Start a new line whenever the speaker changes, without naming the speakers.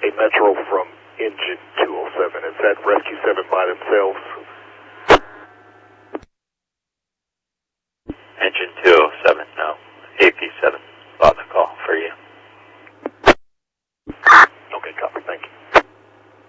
Metro from Engine 207. Is that Rescue 7 by themselves?
Engine 207.